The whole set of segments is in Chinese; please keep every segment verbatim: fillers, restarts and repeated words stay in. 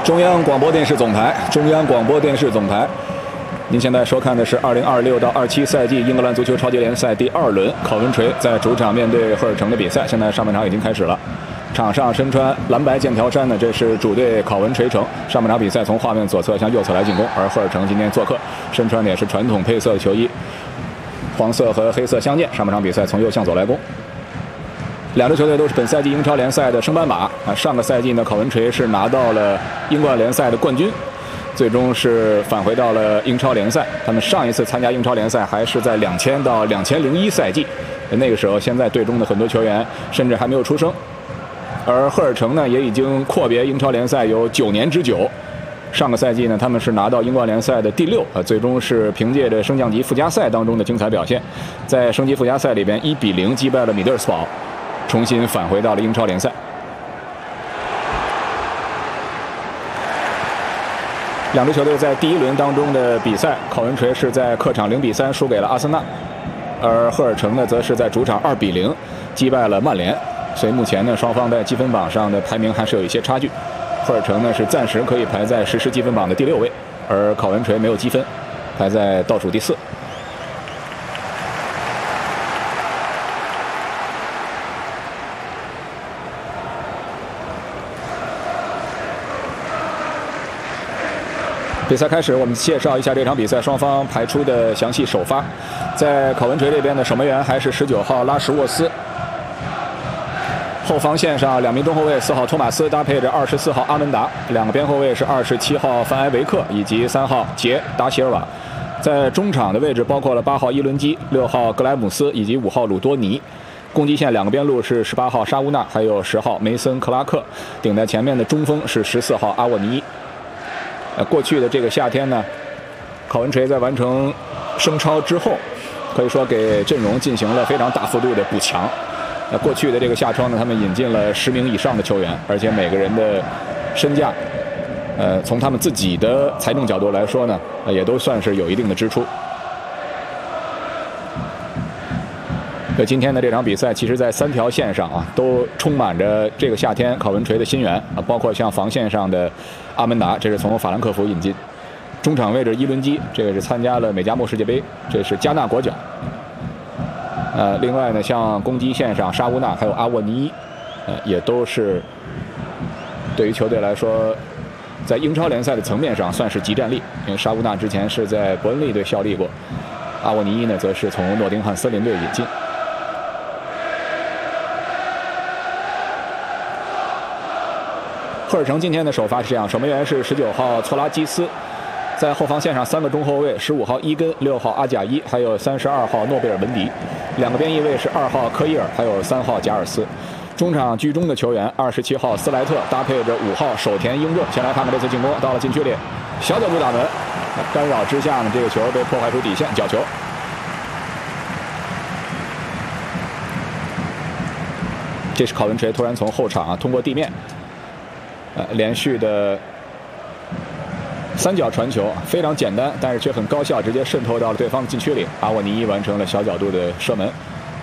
中央广播电视总台，中央广播电视总台。您现在收看的是二零二六到二七赛季英格兰足球超级联赛第二轮，考文垂在主场面对赫尔城的比赛。现在上半场已经开始了，场上身穿蓝白剑条衫的，这是主队考文垂城。上半场比赛从画面左侧向右侧来进攻，而赫尔城今天做客，身穿的也是传统配色的球衣，黄色和黑色相间。上半场比赛从右向左来攻。两支球队都是本赛季英超联赛的升班马啊。上个赛季呢，考文垂是拿到了英冠联赛的冠军，最终是返回到了英超联赛。他们上一次参加英超联赛还是在两千到两千零一赛季，那个时候现在队中的很多球员甚至还没有出生。而赫尔城呢，也已经阔别英超联赛有九年之久。上个赛季呢，他们是拿到英冠联赛的第六，呃，最终是凭借着升降级附加赛当中的精彩表现，在升级附加赛里边一比零击败了米德尔斯堡，重新返回到了英超联赛。两支球队在第一轮当中的比赛，考文垂是在客场零比三输给了阿森纳，而赫尔城呢，则是在主场二比零击败了曼联。所以目前呢，双方在积分榜上的排名还是有一些差距。赫尔城呢是暂时可以排在实时积分榜的第六位，而考文垂没有积分，排在倒数第四。比赛开始，我们介绍一下这场比赛双方排出的详细首发。在考文垂这边的守门员还是十九号拉什沃斯，后防线上两名中后卫，四号托马斯搭配着二十四号阿门达，两个边后卫是二十七号范埃维克以及三号杰达席尔瓦。在中场的位置包括了八号伊伦基、六号格莱姆斯以及五号鲁多尼。攻击线两个边路是十八号沙乌纳，还有十号梅森克拉克。顶在前面的中锋是十四号阿沃尼。呃，过去的这个夏天呢，考文垂在完成升超之后，可以说给阵容进行了非常大幅度的补强。呃，过去的这个夏窗呢，他们引进了十名以上的球员，而且每个人的身价，呃，从他们自己的财政角度来说呢，呃，也都算是有一定的支出。那今天的这场比赛，其实在三条线上啊，都充满着这个夏天考文垂的新援啊，包括像防线上的阿门达，这是从法兰克福引进；中场位置伊伦基，这个是参加了美加墨世界杯，这是加纳国脚。呃，另外呢，像攻击线上沙乌纳还有阿沃尼，呃，也都是对于球队来说，在英超联赛的层面上算是集战力，因为沙乌纳之前是在伯恩利队效力过，阿沃尼呢则是从诺丁汉森林队引进。赫尔城今天的首发是这样，守门员是十九号措拉基斯，在后防线上三个中后卫，十五号伊根、六号阿贾伊，还有三十二号诺贝尔文迪。两个边翼位是二号科伊尔，还有三号贾尔斯。中场居中的球员，二十七号斯莱特搭配着五号手田英正。先来看看这次进攻，到了禁区里，小角度打门，干扰之下呢，这个球被破坏出底线，角球。这是考文垂突然从后场啊通过地面。呃，连续的三角传球非常简单，但是却很高效，直接渗透到了对方的禁区里。阿沃尼完成了小角度的射门。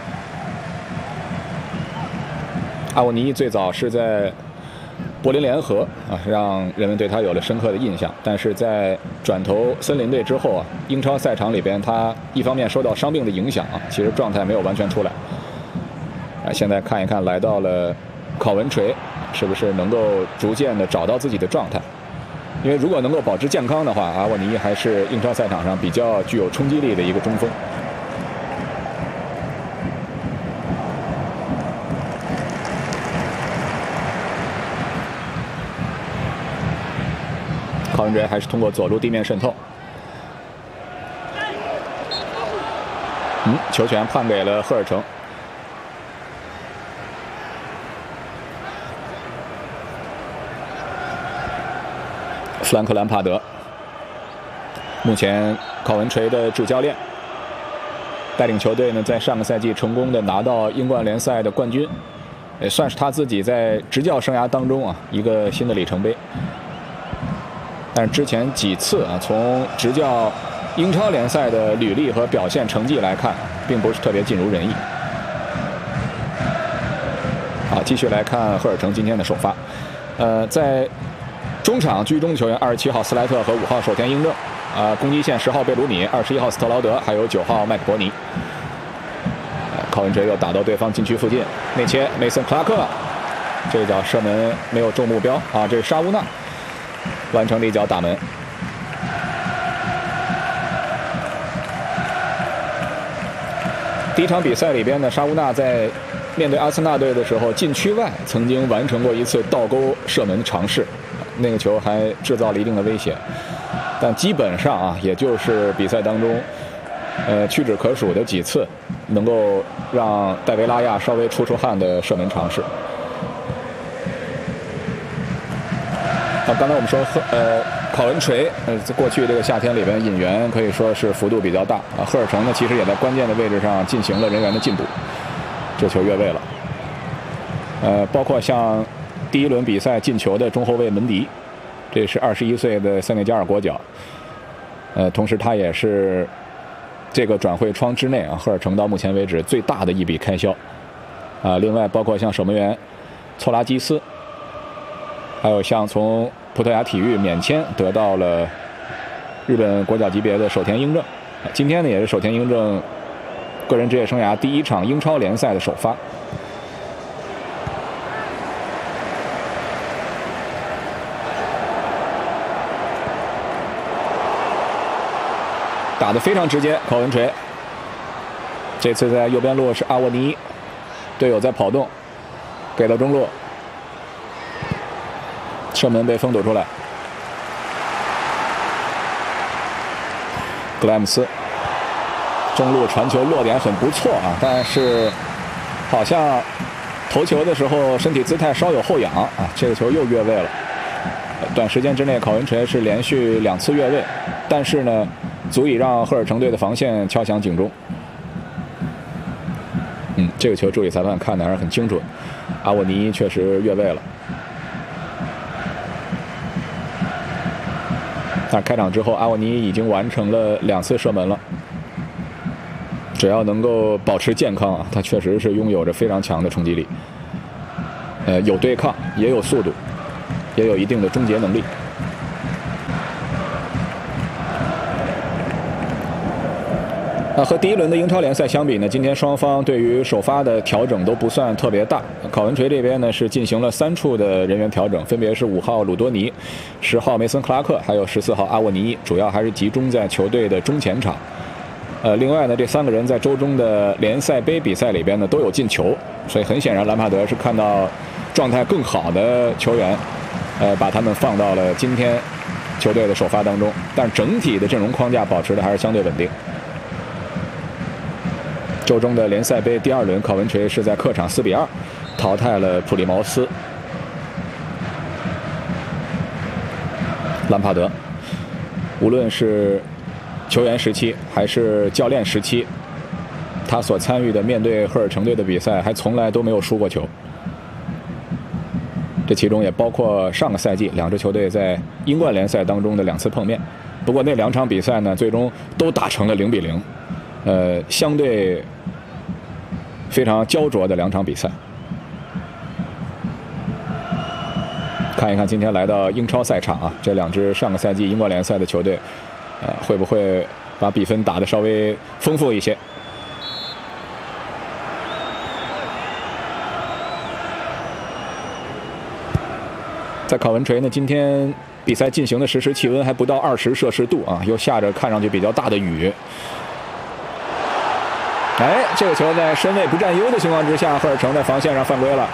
阿沃尼最早是在柏林联合啊，让人们对他有了深刻的印象。但是在转投森林队之后啊，英超赛场里边，他一方面受到伤病的影响啊，其实状态没有完全出来。啊，现在看一看，来到了考文垂。是不是能够逐渐的找到自己的状态？因为如果能够保持健康的话，阿沃尼还是英超赛场上比较具有冲击力的一个中锋。考文垂还是通过左路地面渗透。嗯，球权判给了赫尔城。弗兰克·兰帕德，目前考文垂的主教练，带领球队呢在上个赛季成功的拿到英冠联赛的冠军，也算是他自己在执教生涯当中啊一个新的里程碑。但是之前几次啊，从执教英超联赛的履历和表现成绩来看，并不是特别尽如人意。好，继续来看赫尔城今天的首发。呃，在中场居中球员二十七号斯莱特和五号守田英正，啊、呃，攻击线十号贝鲁米，二十一号斯特劳德，还有九号麦克伯尼。呃、考文垂又打到对方禁区附近，内切梅森克拉克，这脚射门没有中目标啊，这是沙乌纳完成的一脚打门。第一场比赛里边呢，沙乌纳在面对阿森纳队的时候，禁区外曾经完成过一次倒钩射门尝试，那个球还制造了一定的威胁，但基本上啊，也就是比赛当中，呃，屈指可数的几次能够让戴维拉亚稍微出出汗的射门尝试。啊，刚才我们说，呃，考文垂，呃，在过去这个夏天里边引援可以说是幅度比较大啊。赫尔城呢，其实也在关键的位置上进行了人员的进补，这球越位了。呃，包括像第一轮比赛进球的中后卫门迪，这是二十一岁的塞内加尔国脚，呃，同时他也是这个转会窗之内啊，赫尔城到目前为止最大的一笔开销啊。另外，包括像守门员措拉基斯。还有像从葡萄牙体育免签得到了日本国脚级别的守田英正，今天呢也是守田英正个人职业生涯第一场英超联赛的首发。打得非常直接，考文垂。这次在右边路是阿沃尼，队友在跑动，给到中路。射门被封堵出来，格莱姆斯中路传球落点很不错啊，但是好像投球的时候身体姿态稍有后仰啊，这个球又越位了。短时间之内，考文垂是连续两次越位，但是呢，足以让赫尔城队的防线敲响警钟。嗯，这个球助理裁判看的还是很清楚，阿沃尼确实越位了。但开场之后，阿沃尼已经完成了两次射门了。只要能够保持健康啊，他确实是拥有着非常强的冲击力。呃，有对抗，也有速度，也有一定的终结能力。啊，和第一轮的英超联赛相比呢，今天双方对于首发的调整都不算特别大。考文垂这边呢是进行了三处的人员调整，分别是五号鲁多尼、十号梅森克拉克，还有十四号阿沃尼，主要还是集中在球队的中前场。呃，另外呢，这三个人在周中的联赛杯比赛里边呢都有进球，所以很显然兰帕德是看到状态更好的球员，呃，把他们放到了今天球队的首发当中，但整体的阵容框架保持的还是相对稳定。周中的联赛杯第二轮，考文垂是在客场四比二淘汰了普利茅斯。兰帕德，无论是球员时期还是教练时期，他所参与的面对赫尔城队的比赛，还从来都没有输过球。这其中也包括上个赛季两支球队在英冠联赛当中的两次碰面，不过那两场比赛呢，最终都打成了零比零。呃，相对非常焦灼的两场比赛。看一看今天来到英超赛场啊，这两支上个赛季英冠联赛的球队，呃，会不会把比分打得稍微丰富一些？在考文垂呢，今天比赛进行的实时气温还不到二十摄氏度啊，又下着看上去比较大的雨。哎，这个球在身位不占优的情况之下，赫尔城在防线上犯规了。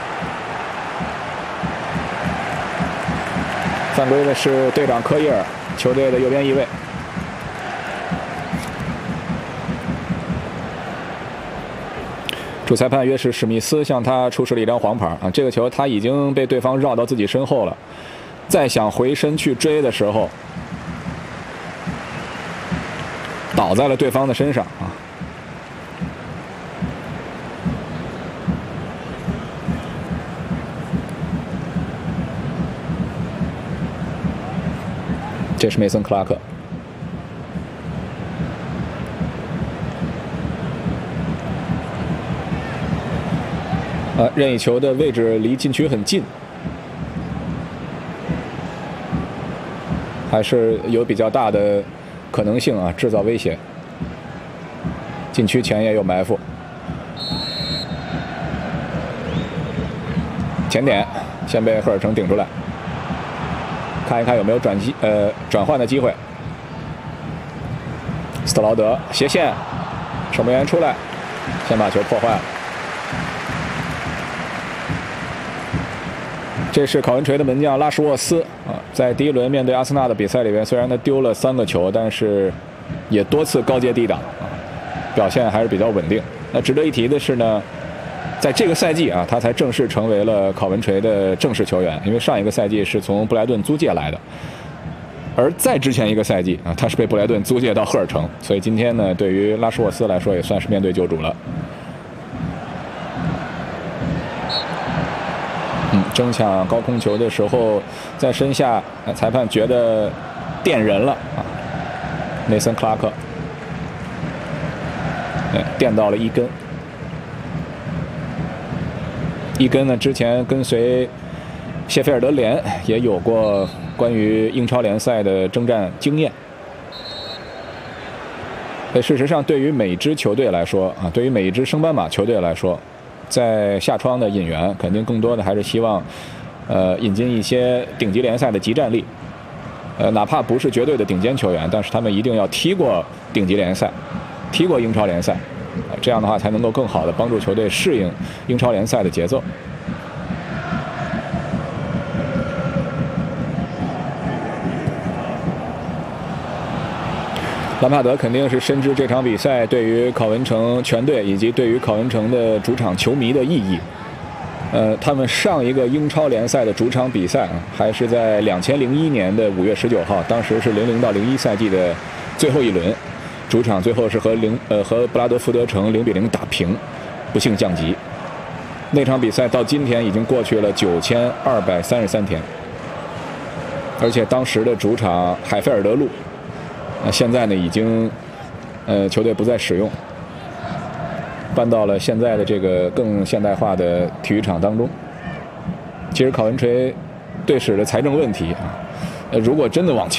犯规的是队长科伊尔，球队的右边翼卫。主裁判约什史密斯向他出示了一张黄牌啊，这个球他已经被对方绕到自己身后了，再想回身去追的时候，倒在了对方的身上啊。这是梅森·克拉克。呃，任意球的位置离禁区很近。 还是有比较大的可能性啊，制造威胁。禁区前也有埋伏，前点先被赫尔城顶出来，看一看有没有转机呃转换的机会。斯特劳德斜线，守门员出来，先把球破坏了。这是考文垂的门将拉什沃斯啊，在第一轮面对阿森纳的比赛里边，虽然他丢了三个球，但是也多次高接低挡啊，表现还是比较稳定。那值得一提的是呢，在这个赛季啊，他才正式成为了考文垂的正式球员，因为上一个赛季是从布莱顿租借来的，而在之前一个赛季啊，他是被布莱顿租借到赫尔城，所以今天呢，对于拉什沃斯来说也算是面对救主了。嗯，争抢高空球的时候，在身下，裁判觉得电人了啊，内森·克拉克，对，电到了伊根。伊根呢，之前跟随谢菲尔德联也有过关于英超联赛的征战经验。事实上，对于每支球队来说啊，对于每一支升班马球队来说，在夏窗的引援，肯定更多的还是希望，呃，引进一些顶级联赛的集战力，呃，哪怕不是绝对的顶尖球员，但是他们一定要踢过顶级联赛，踢过英超联赛，呃，这样的话才能够更好的帮助球队适应英超联赛的节奏。兰帕德肯定是深知这场比赛对于考文城全队以及对于考文城的主场球迷的意义。呃，他们上一个英超联赛的主场比赛啊，还是在两千零一年的五月十九号，当时是零零到零一赛季的最后一轮，主场最后是和零呃和布拉德福德城零比零打平，不幸降级。那场比赛到今天已经过去了九千二百三十三天，而且当时的主场海菲尔德路。那现在呢，已经，呃，球队不再使用，搬到了现在的这个更现代化的体育场当中。其实考文垂队史的财政问题啊，呃，如果真的往前。